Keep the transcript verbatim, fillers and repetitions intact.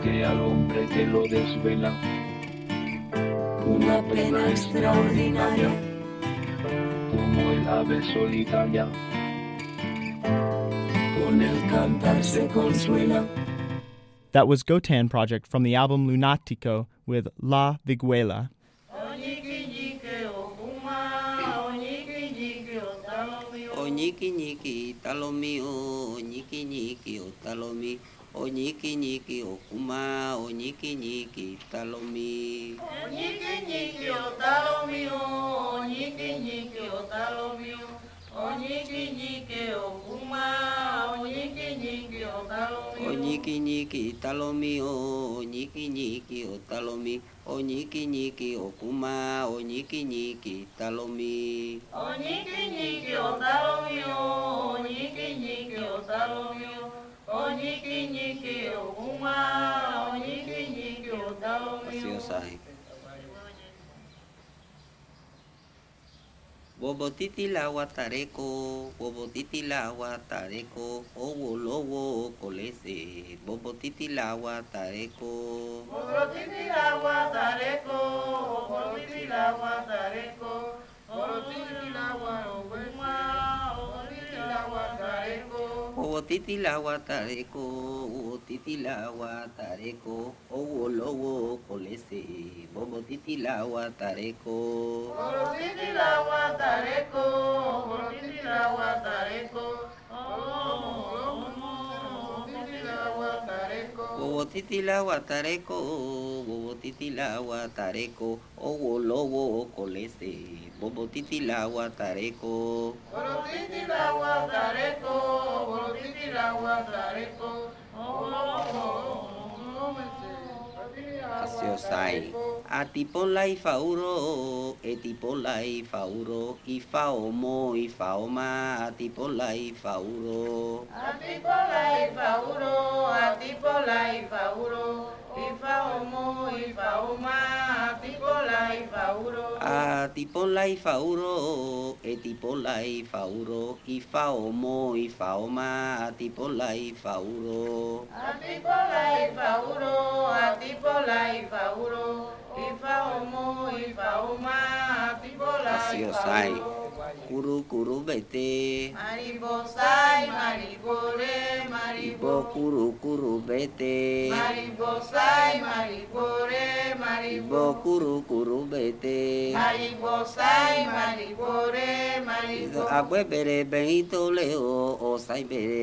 que al hombre que lo desvela una pena extraordinaria, como el ave solitaria, con el cantar se consuela. That was Gotan Project from the album Lunatico with La Viguela. Oñiki ñiki talomi o ñiki ñiki o talomi oñiki ñiki o kuma oñiki ñiki talomi oñiki ñiki o talomi o oñiki ñiki o talomi oñiki ñiki o kuma oñiki ñiki o talomi oñiki ñiki talomi o oñiki ñiki o talomi oñiki ñiki o kuma oñiki ñiki talomi oñiki ñiki o talomi oñiki ñiki o talomi oñiki ñiki o kuma oñiki ñiki o talomi. Así os hay. Bobotiti la guatareco, bobotiti la guatareco, owo lowo colese, bobotiti la guatareco. Bobotiti la guatareco, bobotiti la guatareco, bobotiti la guatareco, bobotiti la guatareco. Bobotiti la guatareco, bobotiti la guatareco, owo lowo colese, bobotiti la guatareco. Bobotiti la guatareco, bobotiti la guatareco, bobotiti la guatareco. Bobotiti la guatareco, bobotiti la guatareco, owo lowo colese, bobotiti la guatareco. Bobotiti la guatareco, bobotiti la guatareco, Así os hay. Atipola y fauro, etipola y fauro, y faomo y faoma, atipola y fauro. Atipola y fauro, atipola y fauro, y faomo y faoma, atipola y fauro. Atipola y fauro, etipola y fauro, y faomo y faoma, atipola y fauro. Atipola y fauro, atipola y fauro, y faomo y faoma, atipola Así y os hay. fauro. Curu curu vete. Maribosai, maribore, Ibo maribo. curu curu vete. Maribosai, maribore, maribo. Ibo curu curu vete. Maribosai, maribore, maribo. Agüe bere benito leo o sai bere.